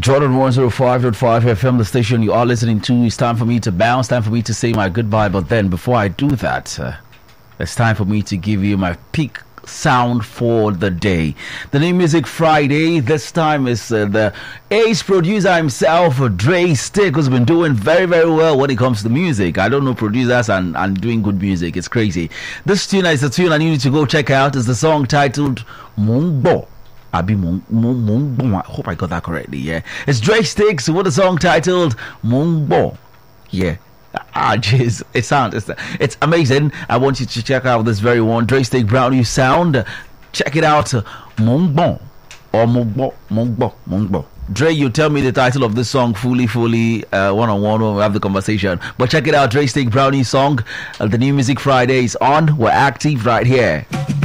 Jordan 105.5 FM, the station you are listening to. It's time for me to bounce, time for me to say my goodbye. But then, before I do that, it's time for me to give you my peak sound for the day. The New Music Friday. This time is the ace producer himself, Dre Stick, who's been doing very, very well when it comes to music. I don't know producers and doing good music. It's crazy. This tune is the tune I need you to go check out. It's the song titled Mungbo. I hope I got that correctly. Yeah, it's Dre Sticks with a song titled Mungbo. Yeah. Jeez, it's amazing. I want you to check out this very one, Dre Stick Brownie sound. Check it out, Mungbo or Mungbo. Dre, you tell me the title of this song fully one-on-one when we have the conversation. But check it out, Dre Stick Brownie song. The New Music Friday is on. We're active right here.